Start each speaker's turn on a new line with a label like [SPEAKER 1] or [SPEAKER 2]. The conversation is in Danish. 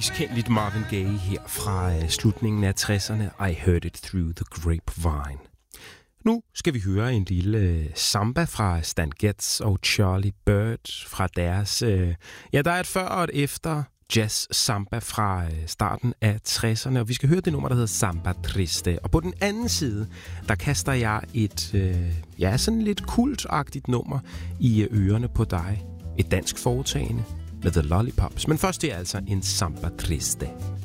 [SPEAKER 1] miskendeligt Marvin Gaye her fra slutningen af 60'erne. I heard it through the grapevine. Nu skal vi høre en lille samba fra Stan Getz og Charlie Byrd fra deres... der er et før og et efter jazz samba fra starten af 60'erne, og vi skal høre det nummer, der hedder Samba Triste. Og på den anden side, der kaster jeg et sådan lidt kultagtigt nummer i ørerne på dig. Et dansk foretagende med The Lollipops. Men først er altså en Samba Triste.